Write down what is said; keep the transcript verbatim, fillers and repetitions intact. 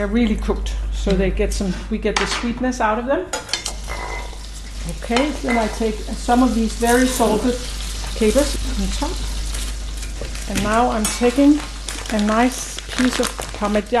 They're really cooked, so they get some. We get the sweetness out of them. Okay, then I take some of these very salted capers on top, and now I'm taking a nice piece of Parmesan